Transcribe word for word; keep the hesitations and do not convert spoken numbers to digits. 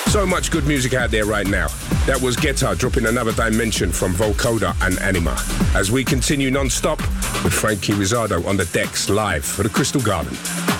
So much good music out there right now. That was Guetta dropping Another Dimension from Vocoder and Anima. As we continue non-stop with Frankie Rizzardo on the decks live for the Crystal Garden.